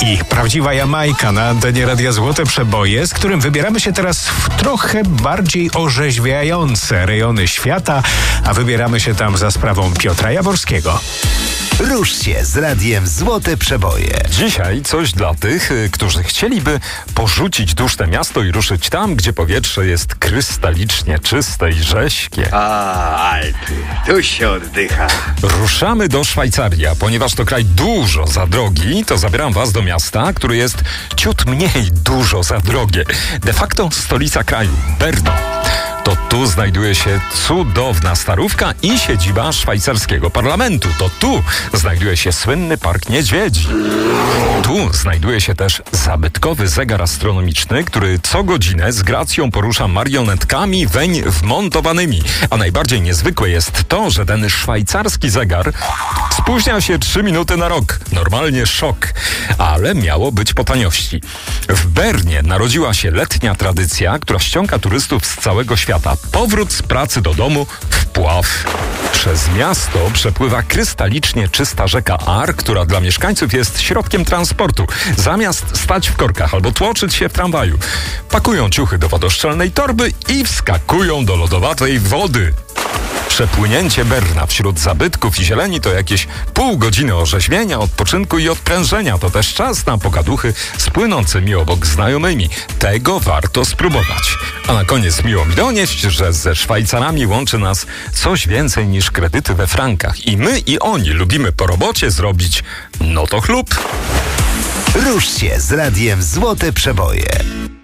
i prawdziwa Jamajka na antenie Radia Złote Przeboje, z którym wybieramy się teraz w trochę bardziej orzeźwiające rejony świata, a wybieramy się tam za sprawą Piotra Jaworskiego. Rusz się z Radiem Złote Przeboje. Dzisiaj coś dla tych, którzy chcieliby porzucić duszne miasto i ruszyć tam, gdzie powietrze jest krystalicznie czyste i rześkie. Alpy, tu się oddycha. Ruszamy do Szwajcarii, a ponieważ to kraj dużo za drogi, to zabieram was do miasta, które jest ciut mniej dużo za drogie. De facto stolica kraju, Berno. To tu znajduje się cudowna starówka i siedziba szwajcarskiego parlamentu. To tu znajduje się słynny Park Niedźwiedzi. Tu znajduje się też zabytkowy zegar astronomiczny, który co godzinę z gracją porusza marionetkami weń wmontowanymi. A najbardziej niezwykłe jest to, że ten szwajcarski zegar spóźnia się 3 minuty na rok. Normalnie szok. Ale miało być po taniości. W Bernie narodziła się letnia tradycja, która ściąga turystów z całego świata. Powrót z pracy do domu w pław. Przez miasto przepływa krystalicznie czysta rzeka Ar, która dla mieszkańców jest środkiem transportu. Zamiast stać w korkach albo tłoczyć się w tramwaju, pakują ciuchy do wodoszczelnej torby i wskakują do lodowatej wody. Przepłynięcie Berna wśród zabytków i zieleni to jakieś pół godziny orzeźwienia, odpoczynku i odprężenia. To też czas na pogaduchy z płynącymi obok znajomymi. Tego warto spróbować. A na koniec miło mi donieść, że ze Szwajcarami łączy nas coś więcej niż kredyty we frankach. I my i oni lubimy po robocie zrobić no to chlub. Rusz się z Radiem Złote Przeboje.